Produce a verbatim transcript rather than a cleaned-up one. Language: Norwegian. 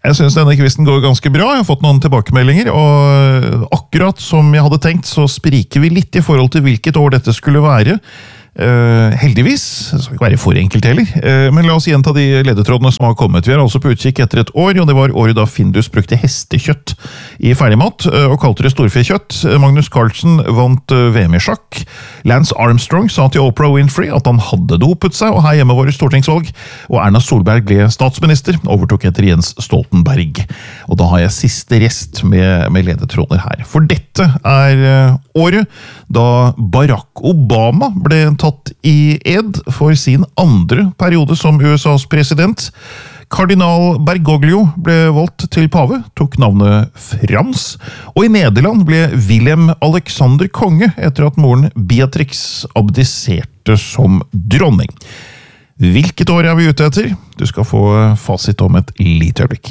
Jeg synes denne kvisten går ganske bra, jeg har fått noen tilbakemeldinger, og akkurat som jeg hadde tenkt, så spriker vi litt i forhold til hvilket år dette skulle være. Uh, heldigvis, det skal ikke være for enkelt heller, uh, men la oss gjenta de ledetrådene som har kommet. Vi er altså på utkikk etter et år, og det var året da Findus brukte hestekjøtt i ferdigmat, uh, og kalte det storfekjøtt. Magnus Carlsen vant uh, V M i sjakk. Lance Armstrong sa til Oprah Winfrey at han hadde dopet seg, og her hjemme var det stortingsvalg, og Erna Solberg ble statsminister, overtok etter Jens Stoltenberg. Og da har jeg siste rest med, med ledetråder her. For dette er uh, året da Barack Obama ble tatt i ed for sin andre periode som U S A's president. Kardinal Bergoglio ble valgt til pave, tok navnet Frans, og i Nederland ble Willem Alexander konge etter at moren Beatrix abdiserte som dronning. Hvilket år er vi ute etter? Du skal få fasit om et lite øyeblikk.